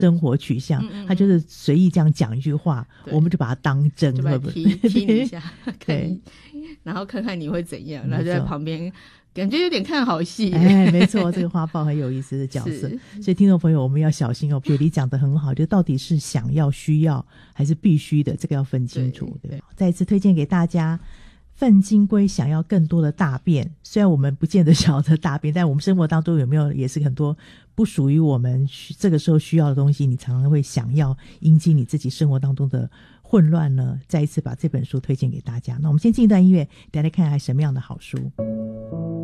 生活取向，他就是随意这样讲一句话，我们就把它当真， 就把它听一下， 对， 然后看看你会怎样，然后就在旁边感觉有点看好戏。 没错，这个花豹很有意思的角色，所以听众朋友我们要小心哦。雪梨讲得很好，就到底是想要、需要还是必须的，这个要分清楚，对吧？再一次推荐给大家。粪金龟想要更多的大便，虽然我们不见得想要的大便，但我们生活当中有没有也是很多不属于我们这个时候需要的东西，你常常会想要引起你自己生活当中的混乱呢？再一次把这本书推荐给大家。那我们先进一段音乐，大家看看什么样的好书。